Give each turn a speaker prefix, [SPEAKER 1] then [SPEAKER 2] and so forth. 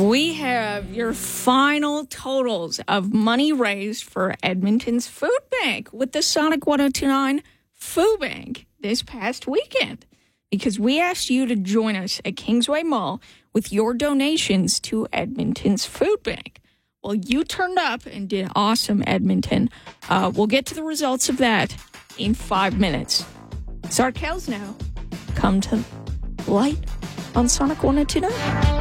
[SPEAKER 1] We have your final totals of money raised for Edmonton's Food Bank with the Sonic 1029 Food Bank this past weekend. Because we asked you to join us at Kingsway Mall with your donations to Edmonton's Food Bank. Well, you turned up and did awesome, Edmonton. We'll get to the results of that in 5 minutes. Sarkells now come to light on Sonic 1029.